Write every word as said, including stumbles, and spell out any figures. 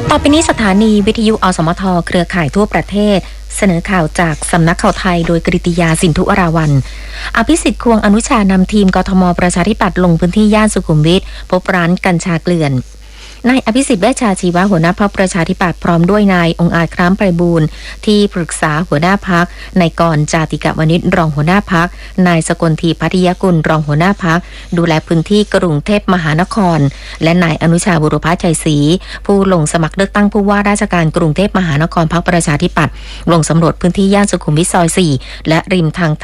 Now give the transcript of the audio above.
ต่อไปนี้สถานีวิทยุอสมทเครือข่ายทั่วประเทศเสนอข่าวจากสำนักข่าวไทยโดยกฤติยาสินธุวราวัลย์อภิสิทธิ์ควงอนุชานำทีมกทมประชาธิปัตย์ลงพื้นที่ย่านสุขุมวิทพบร้านกัญชาเกลื่อนนายอภิสิทธิ์เวชชาชีวะหัวหน้าพรรคประชาธิปัตย์พร้อมด้วยนายองค์อาจคล้ามไพบูลย์ที่ปรึกษาหัวหน้าพรรคนายกรจาติกวณิชรองหัวหน้าพรรคนายสกลทีพัทยกุลรองหัวหน้าพรรคดูแลพื้นที่กรุงเทพมหานครและนายอนุชาบุรพชัยศรีผู้ลงสมัครเลือกตั้งผู้ว่าราชการกรุงเทพมหานครพรรคประชาธิปัตย์ลงสำรวจพื้นที่ย่านสุขุมวิทซอยสี่และริมทาง